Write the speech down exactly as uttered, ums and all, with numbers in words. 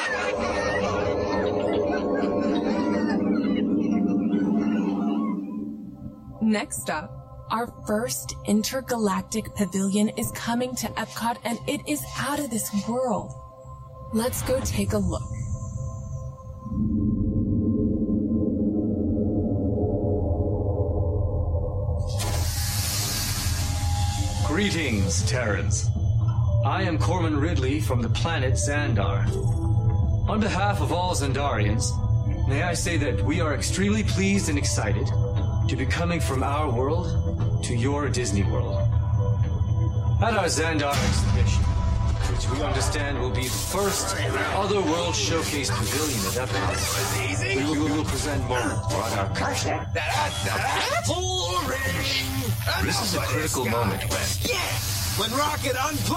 Next up, our first intergalactic pavilion is coming to Epcot, and it is out of this world. Let's go take a look. Greetings, Terrans. I am Corman Ridley from the planet Xandar. On behalf of all Xandarians, may I say that we are extremely pleased and excited to be coming from our world to your Disney World. At our Xandar exhibition, which we understand will be the first Otherworld Showcase Pavilion at Epcot, we will, we will present more about our culture. This is a critical moment when... Yeah! When Rocket unplugged!